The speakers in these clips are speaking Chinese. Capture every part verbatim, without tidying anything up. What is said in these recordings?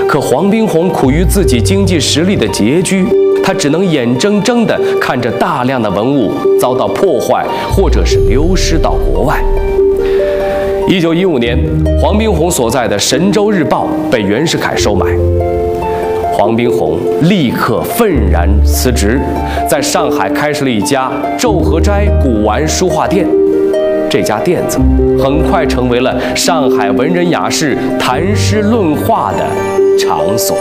可黄宾虹苦于自己经济实力的拮据，他只能眼睁睁地看着大量的文物遭到破坏，或者是流失到国外。一九一五年，黄宾虹所在的《神州日报》被袁世凯收买，黄宾虹立刻愤然辞职，在上海开设了一家昼和斋古玩书画店。这家店子很快成为了上海文人雅士谈诗论画的场所。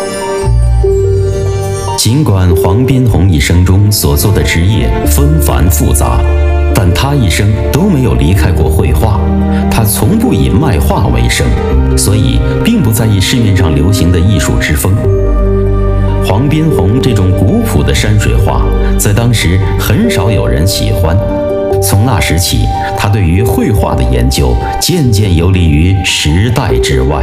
尽管黄宾虹一生中所做的职业纷繁复杂，但他一生都没有离开过绘画。他从不以卖画为生，所以并不在意市面上流行的艺术之风。黄宾虹这种古朴的山水画，在当时很少有人喜欢。从那时起，他对于绘画的研究渐渐游离于时代之外。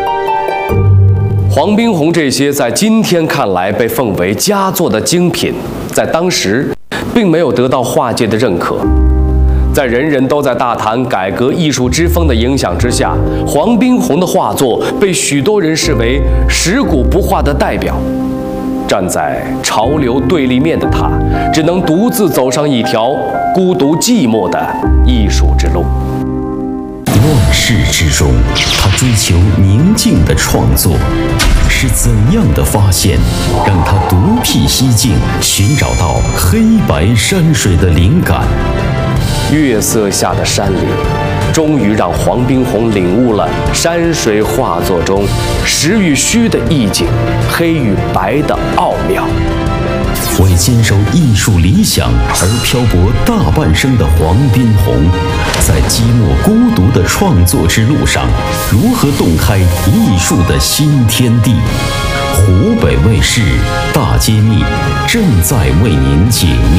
黄宾虹这些在今天看来被奉为佳作的精品，在当时并没有得到画界的认可。在人人都在大谈改革艺术之风的影响之下，黄宾虹的画作被许多人视为蚀骨不化的代表。站在潮流对立面的他，只能独自走上一条孤独寂寞的艺术之路。 乱世之中，他追求宁静的创作，是怎样的发现，让他独辟蹊径，寻找到黑白山水的灵感？ 月色下的山林，终于让黄宾虹领悟了山水画作中实与虚的意境，黑与白的奥妙。 为坚守艺术理想而漂泊大半生的黄宾虹，在寂寞孤独的创作之路上，如何洞开艺术的新天地？湖北卫视大揭秘正在为您解密。